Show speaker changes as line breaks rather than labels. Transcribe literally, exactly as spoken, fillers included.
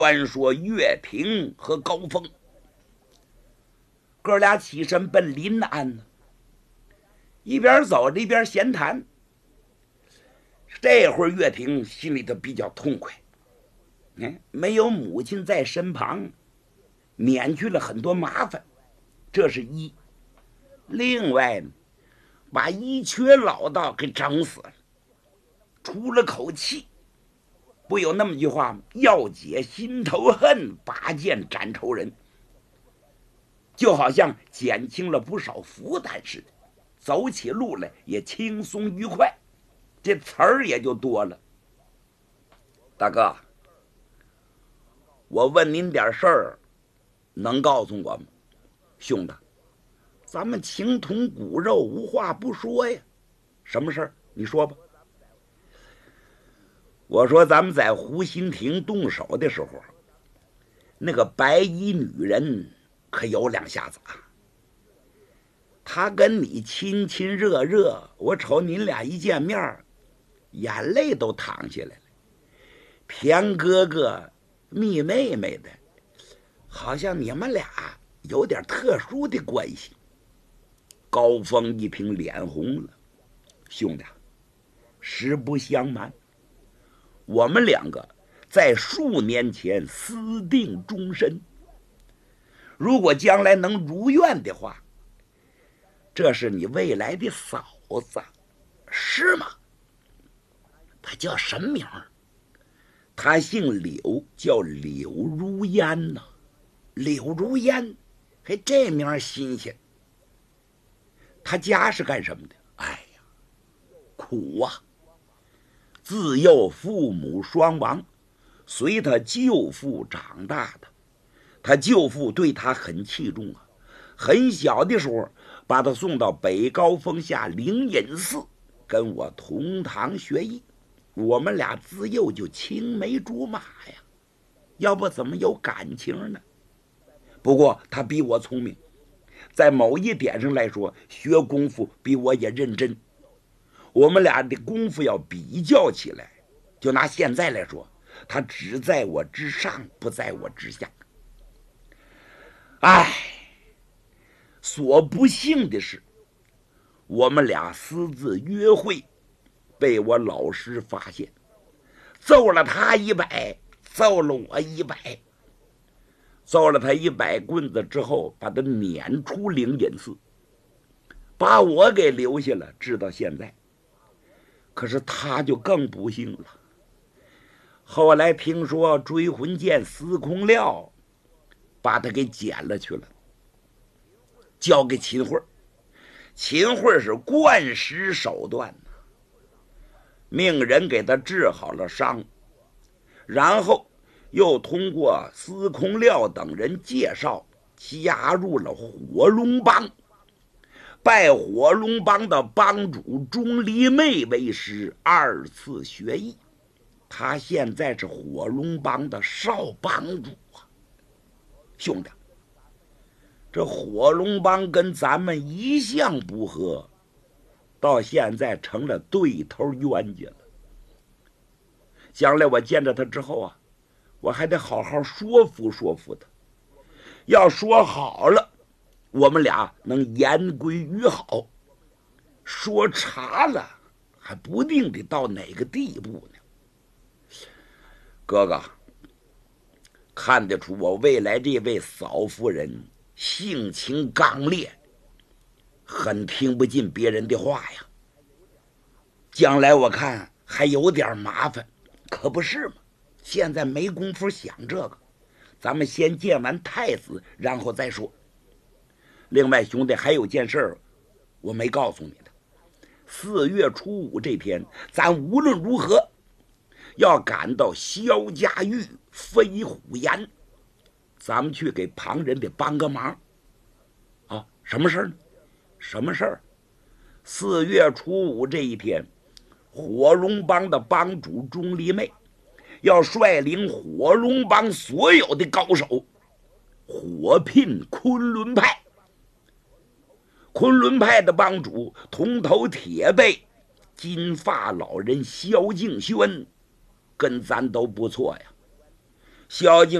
传说岳平和高峰哥俩起身奔临安呢，一边走着一边闲谈。这会儿岳平心里头比较痛快，嗯，没有母亲在身旁，免去了很多麻烦，这是一。另外呢，把一瘸老道给整死了，出了口气。不有那么句话吗？要解心头恨，拔剑斩仇人。就好像减轻了不少负担似的，走起路来也轻松愉快，这词儿也就多了。大哥，我问您点事儿，能告诉我吗？兄弟，咱们情同骨肉，无话不说呀。什么事儿？你说吧。我说咱们在湖心亭动手的时候，那个白衣女人可有两下子啊。她跟你亲亲热热，我瞅您俩一见面，眼泪都淌下来了。偏哥哥蜜妹妹的，好像你们俩有点特殊的关系。高峰一听脸红了，兄弟，实不相瞒，我们两个在数年前私定终身，如果将来能如愿的话，这是你未来的嫂子，是吗？她叫什么名儿？她姓柳，叫柳如烟呐。柳如烟，还这名新鲜。她家是干什么的？哎呀，苦啊！自幼父母双亡，随他舅父长大的。他舅父对他很器重啊，很小的时候把他送到北高峰下灵隐寺，跟我同堂学艺。我们俩自幼就青梅竹马呀，要不怎么有感情呢？不过他比我聪明，在某一点上来说，学功夫比我也认真。我们俩的功夫要比较起来，就拿现在来说，他只在我之上，不在我之下。唉，所不幸的是，我们俩私自约会，被我老师发现，揍了他一百，揍了我一百。揍了他一百棍子之后，把他撵出灵隐寺，把我给留下了，直到现在。可是他就更不幸了。后来听说追魂剑司空廖把他给捡了去了，交给秦桧。秦桧是惯使手段，命人给他治好了伤，然后又通过司空廖等人介绍，加入了火龙帮，拜火龙帮的帮主钟离昧为师，二次学艺。他现在是火龙帮的少帮主啊。兄弟，这火龙帮跟咱们一向不和，到现在成了对头冤家了。将来我见着他之后啊，我还得好好说服说服他。要说好了，我们俩能言归于好；说差了，还不定得到哪个地步呢。哥哥，看得出我未来这位嫂夫人性情刚烈，很听不进别人的话呀。将来我看还有点麻烦，可不是吗？现在没工夫想这个，咱们先见完太子，然后再说。另外，兄弟，还有件事儿我没告诉你的。四月初五这天，咱无论如何要赶到萧家峪飞虎岩，咱们去给旁人得帮个忙啊！什么事儿呢？什么事儿？四月初五这一天，火龙帮的帮主钟离昧要率领火龙帮所有的高手火拼昆仑派。昆仑派的帮主铜头铁背金发老人萧敬轩跟咱都不错呀。 萧敬